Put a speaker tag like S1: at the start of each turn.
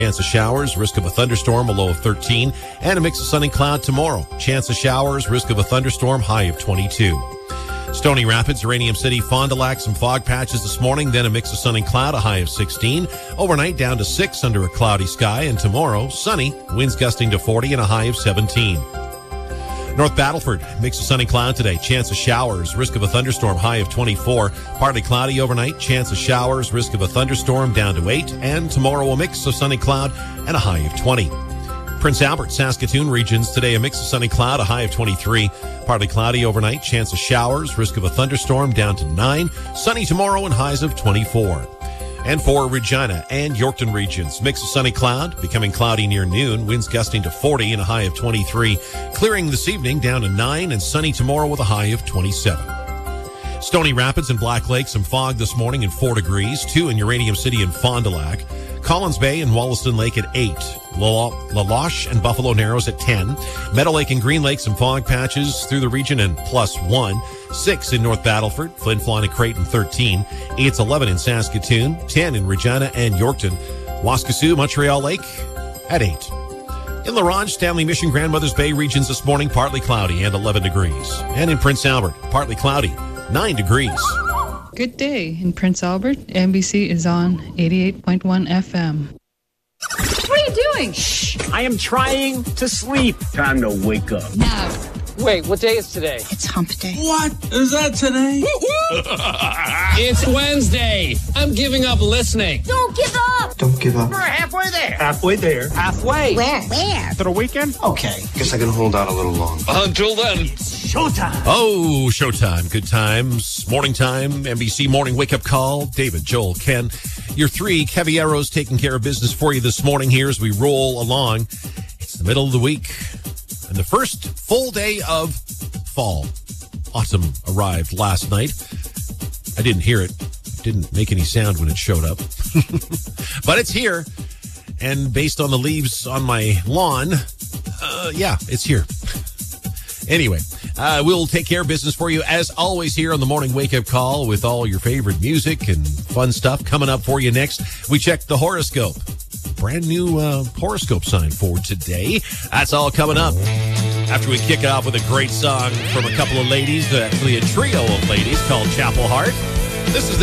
S1: Chance of showers, risk of a thunderstorm, a low of 13. And a mix of sun and cloud tomorrow. Chance of showers, risk of a thunderstorm, high of 22. Stony Rapids, Uranium City, Fond du Lac, some fog patches this morning, then a mix of sun and cloud, a high of 16. Overnight down to 6 under a cloudy sky, and tomorrow, sunny, winds gusting to 40 and a high of 17. North Battleford, mix of sun and cloud today, chance of showers, risk of a thunderstorm, high of 24. Partly cloudy overnight, chance of showers, risk of a thunderstorm, down to 8. And tomorrow, a mix of sun and cloud and a high of 20. Prince Albert, Saskatoon regions, today a mix of sun and cloud, a high of 23. Partly cloudy overnight, chance of showers, risk of a thunderstorm, down to 9. Sunny tomorrow and highs of 24. And for Regina and Yorkton regions, mix of sunny cloud, becoming cloudy near noon, winds gusting to 40 and a high of 23. Clearing this evening down to 9 and sunny tomorrow with a high of 27. Stony Rapids and Black Lake, some fog this morning and 4 degrees. 2 in Uranium City and Fond du Lac. Collins Bay and Wollaston Lake at 8. La Loche and Buffalo Narrows at 10. Meadow Lake and Green Lake, some fog patches through the region and +1. 6 in North Battleford, Flin Flon and Creighton 13. It's 11 in Saskatoon, 10 in Regina and Yorkton. Waskesiu, Montreal Lake at 8. In La Ronge, Stanley Mission, Grandmothers Bay regions this morning, partly cloudy and 11 degrees. And in Prince Albert, partly cloudy, 9 degrees.
S2: Good day in Prince Albert. NBC is on 88.1 FM.
S3: What are you doing?
S4: Shh! I am trying to sleep.
S5: Time to wake up.
S3: No.
S4: Wait, what day is today?
S3: It's hump day.
S5: What? Is that today?
S4: It's Wednesday. I'm giving up listening.
S3: Don't give up.
S5: Don't give up.
S4: We're halfway there.
S5: Halfway there.
S4: Halfway.
S3: Where?
S4: To the weekend?
S5: Okay. Guess I can hold out a little longer.
S4: Until then.
S5: Showtime.
S1: Oh, showtime. Good times. Morning time. NBC Morning Wake Up Call. David, Joel, Ken. Your 3 Cavieros taking care of business for you this morning here as we roll along. It's the middle of the week and the first full day of fall. Autumn arrived last night. I didn't hear it. Didn't make any sound when it showed up. But it's here. And based on the leaves on my lawn, yeah, it's here. Anyway, we'll take care of business for you as always here on the Morning Wake Up Call with all your favorite music and fun stuff coming up for you next. We check the horoscope. Brand new horoscope sign for today. That's all coming up after we kick it off with a great song from a couple of ladies, actually a trio of ladies called Chapel Heart. This is